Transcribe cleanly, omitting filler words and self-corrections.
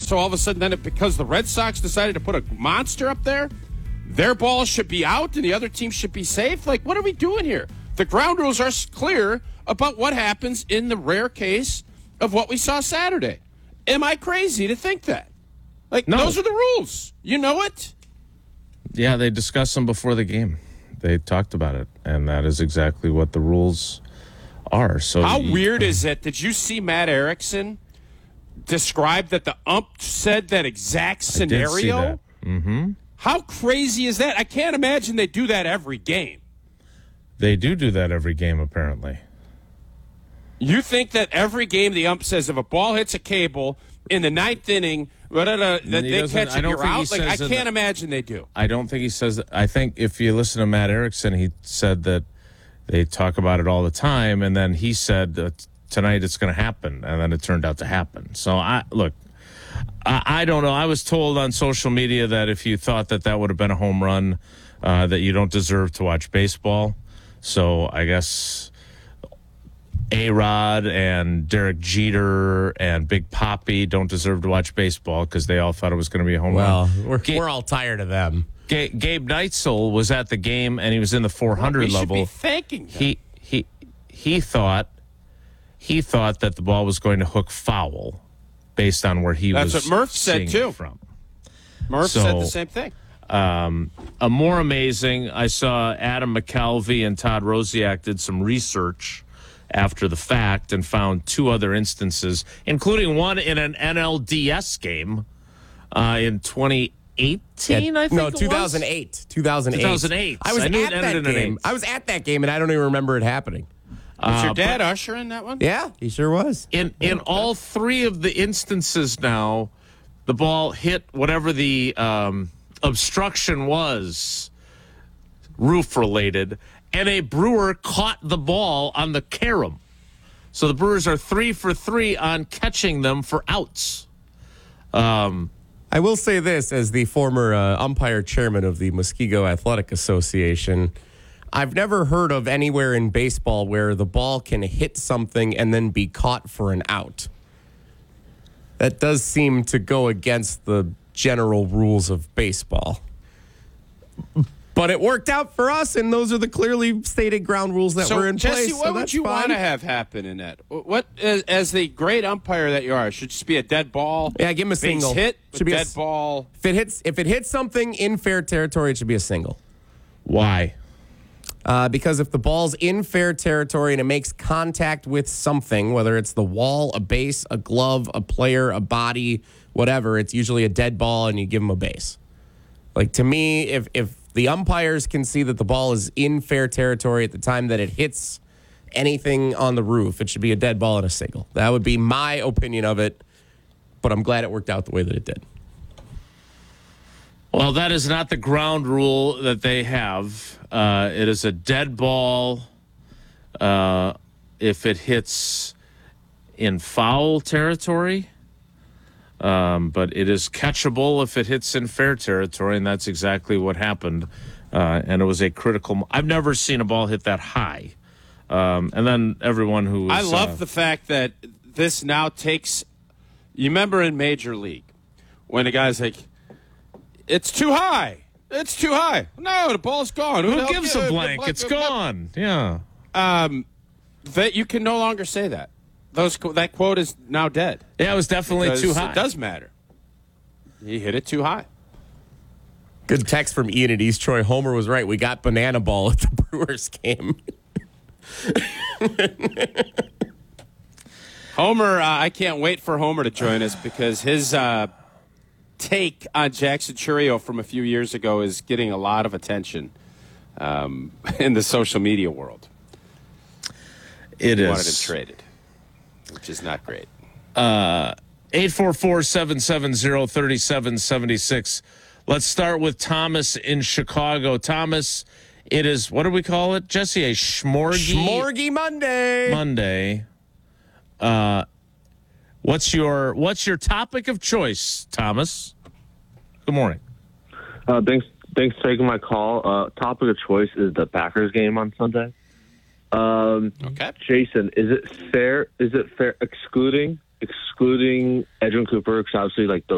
So all of a sudden, then because the Red Sox decided to put a monster up there, their ball should be out and the other team should be safe? Like, what are we doing here? The ground rules are clear about what happens in the rare case of what we saw Saturday. Am I crazy to think that? Like, no. Those are the rules. You know it? Yeah, they discussed them before the game. They talked about it, and that is exactly what the rules are. So how weird is it? Did you see Matt Erickson describe that the ump said that exact scenario? I did see that. Mm-hmm. How crazy is that? I can't imagine they do that every game. They do that every game, apparently. You think that every game the ump says if a ball hits a cable in the ninth inning, that they catch it, you're out? Like, I can't imagine they do. I don't think he says that. I think if you listen to Matt Erickson, he said that they talk about it all the time, and then he said that tonight it's going to happen, and then it turned out to happen. So, I don't know. I was told on social media that if you thought that would have been a home run, that you don't deserve to watch baseball. So I guess A-Rod and Derek Jeter and Big Papi don't deserve to watch baseball because they all thought it was going to be a home run. Well, we're all tired of them. Gabe Neitzel was at the game, and he was in the 400 level. We should be thanking them. He thought that the ball was going to hook foul based on where he was. That's what Murph said too. From Murph said the same thing. A more amazing, I saw Adam McKelvey and Todd Rosiak did some research after the fact and found two other instances, including one in an NLDS game in 2018, I think. No, 2008. 2008. I was at that game. I was at that game, and I don't even remember it happening. Was your dad Usher in that one? Yeah, he sure was. In all three of the instances now, the ball hit whatever the obstruction was, roof-related, and a Brewer caught the ball on the carom. So the Brewers are 3 for 3 on catching them for outs. I will say this, as the former umpire chairman of the Muskego Athletic Association, I've never heard of anywhere in baseball where the ball can hit something and then be caught for an out. That does seem to go against the general rules of baseball. But it worked out for us, and those are the clearly stated ground rules that were in Jesse, place. what would you want to have happen in that? What, as the great umpire that you are, should just be a dead ball? Yeah, give him a single. Hit, should be dead ball. If it hits something in fair territory, it should be a single. Why? Because if the ball's in fair territory and it makes contact with something, whether it's the wall, a base, a glove, a player, a body, whatever, it's usually a dead ball and you give them a base. Like, to me, if the umpires can see that the ball is in fair territory at the time that it hits anything on the roof, it should be a dead ball and a single. That would be my opinion of it, but I'm glad it worked out the way that it did. Well, that is not the ground rule that they have. It is a dead ball if it hits in foul territory, but it is catchable if it hits in fair territory, and that's exactly what happened. And it was a critical. I've never seen a ball hit that high. And then everyone who was, I love the fact that this now takes. You remember in Major League when the guy's like, "It's too high. It's too high." No, the ball's gone. Who gives a blank? It's gone. Yeah. That you can no longer say that. That quote is now dead. Yeah, it was definitely too high. It does matter. He hit it too high. Good text from Ian at East Troy. Homer was right. We got banana ball at the Brewers game. Homer, I can't wait for Homer to join us because his take on Jackson Chourio from a few years ago is getting a lot of attention in the social media world. It is. Wanted him traded, which is not great. 844-770-3776. Let's start with Thomas in Chicago. Thomas, it is, what do we call it, Jesse? A Schmorgy Monday. Monday. What's your topic of choice, Thomas? Good morning. Thanks for taking my call. Topic of choice is the Packers game on Sunday. Okay. Jason, is it fair excluding Edwin Cooper? Because obviously, like, those